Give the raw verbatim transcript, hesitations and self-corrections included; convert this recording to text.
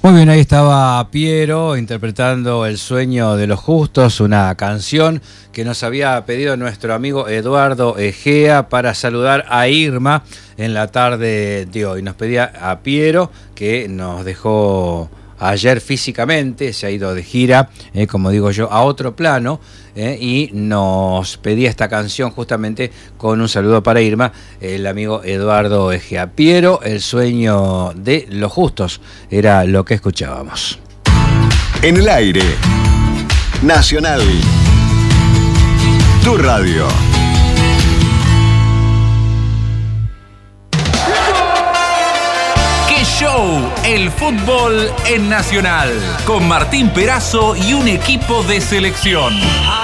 Muy bien, ahí estaba Piero interpretando El sueño de los justos, una canción que nos había pedido nuestro amigo Eduardo Egea para saludar a Irma en la tarde de hoy. Nos pedía a Piero, que nos dejó ayer físicamente, se ha ido de gira, eh, como digo yo, a otro plano, eh, y nos pedía esta canción justamente con un saludo para Irma, el amigo Eduardo Egea. Piero, El sueño de los justos, era lo que escuchábamos. En el aire, Nacional, tu radio. Show, el fútbol en Nacional, con Martín Perazo y un equipo de selección.